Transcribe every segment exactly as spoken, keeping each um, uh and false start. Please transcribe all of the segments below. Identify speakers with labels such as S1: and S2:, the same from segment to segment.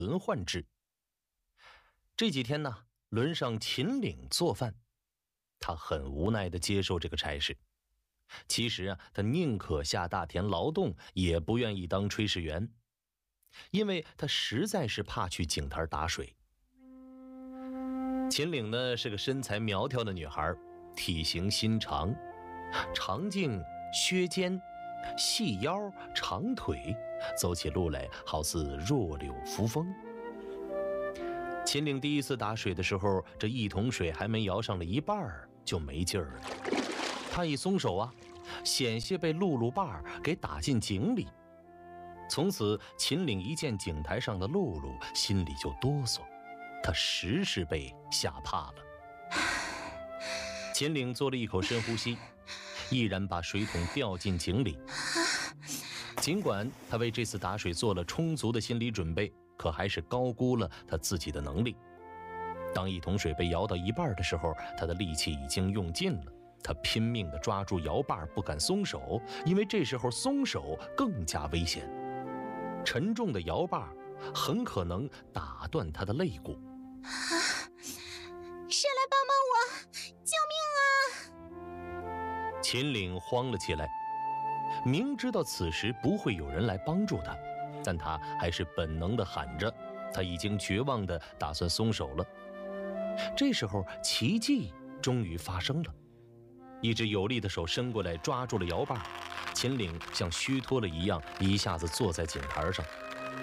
S1: 轮换制。这几天呢，轮上秦岭做饭，他很无奈地接受这个差事。其实啊，他宁可下大田劳动，也不愿意当炊事员，因为他实在是怕去井台打水。秦岭呢是个身材苗条的女孩，体型心长，长颈、削肩、细腰、长腿，走起路来好似弱柳扶风。秦岭第一次打水的时候，这一桶水还没舀上了一半就没劲儿了。他一松手啊，险些被辘轳把给打进井里。从此秦岭一见井台上的辘轳，心里就哆嗦，他实是被吓怕了。秦岭做了一口深呼吸，毅然把水桶掉进井里。尽管他为这次打水做了充足的心理准备，可还是高估了他自己的能力。当一桶水被舀到一半的时候，他的力气已经用尽了。他拼命地抓住摇把，不敢松手，因为这时候松手更加危险。沉重的摇把很可能打断他的肋骨。
S2: 啊！谁来帮帮我！救命啊！
S1: 秦岭慌了起来，明知道此时不会有人来帮助他，但他还是本能地喊着，他已经绝望地打算松手了。这时候奇迹终于发生了，一只有力的手伸过来抓住了摇把，秦岭像虚脱了一样，一下子坐在井台上。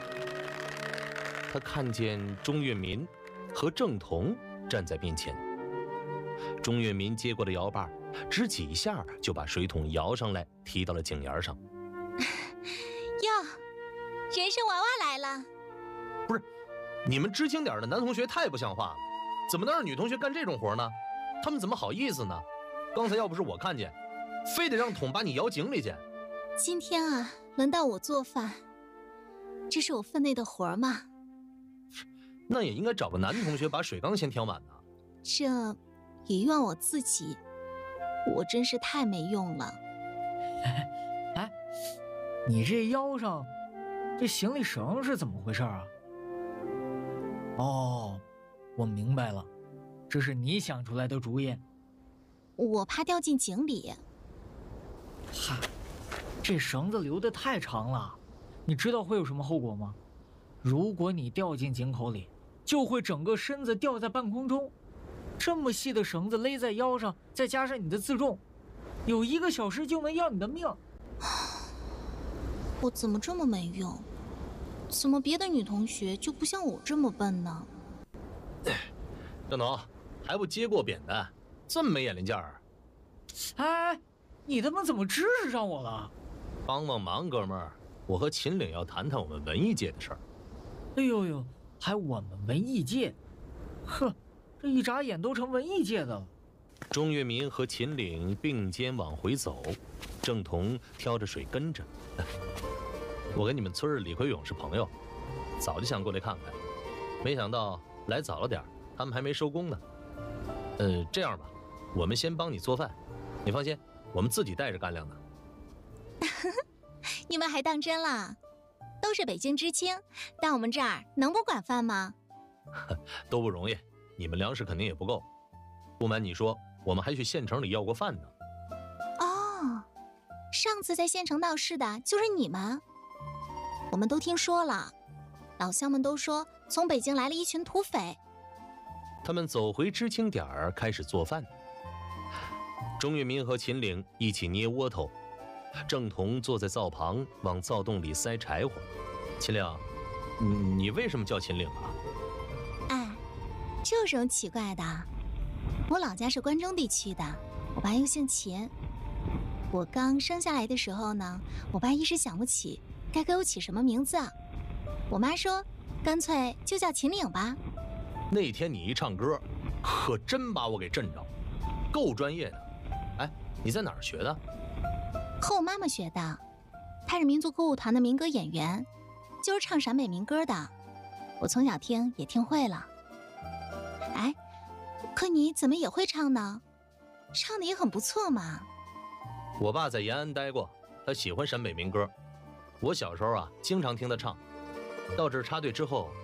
S1: 他看见钟跃民和郑彤站在面前。钟跃民接过了摇把，只几下就把水桶摇上来，提到了井沿上。
S2: 哟，人参娃娃来了！
S1: 不是，你们知青点的男同学太不像话了，怎么能让女同学干这种活呢？他们怎么好意思呢？刚才要不是我看见，非得让桶把你摇井里去。
S2: 今天啊，轮到我做饭，这是我分内的活嘛。
S1: 那也应该找个男同学把水缸先挑满呢。
S2: 这也怨我自己，我真是太没用了。
S3: 哎，你这腰上这行李绳是怎么回事啊？哦，我明白了，这是你想出来的主意。
S2: 我怕掉进井里。
S3: 嗨，这绳子留得太长了，你知道会有什么后果吗？如果你掉进井口里，就会整个身子掉在半空中。这么细的绳子勒在腰上，再加上你的自重，有一个小时就能要你的命。
S2: 我怎么这么没用？怎么别的女同学就不像我这么笨呢？
S1: 郑彤，还不接过扁担，这么没眼力劲儿？
S3: 哎，你他妈怎么支持上我了？
S1: 帮帮忙，哥们儿，我和秦岭要谈谈我们文艺界的事儿。
S3: 哎呦呦，还我们文艺界？呵，这一眨眼都成文艺界的了。
S1: 钟跃民和秦岭并肩往回走，郑彤挑着水跟着。我跟你们村儿李奎勇是朋友，早就想过来看看，没想到来早了点，他们还没收工呢。呃，这样吧，我们先帮你做饭，你放心，我们自己带着干粮呢。
S2: 你们还当真了？都是北京知青，到我们这儿能不管饭吗？
S1: 都不容易，你们粮食肯定也不够。不瞒你说，我们还去县城里要过饭呢。
S2: 哦，上次在县城闹事的就是你们。我们都听说了，老乡们都说从北京来了一群土匪。
S1: 他们走回知青点儿，开始做饭。钟跃民和秦岭一起捏窝头，郑彤坐在灶旁往灶洞里塞柴火。秦岭，你你为什么叫秦岭啊？
S2: 哎，这有什么奇怪的？我老家是关中地区的，我爸又姓秦。我刚生下来的时候呢，我爸一时想不起该给我起什么名字，我妈说干脆就叫秦岭吧。
S1: 那天你一唱歌，可真把我给震着，够专业的。哎，你在哪儿学的？
S2: 和我妈妈学的，她是民族歌舞团的民歌演员，就是唱陕北民歌的。我从小听也听会了。哎，可你怎么也会唱呢？唱的也很不错嘛。
S1: 我爸在延安待过，他喜欢陕北民歌。我小时候啊，经常听他唱。到这儿插队之后，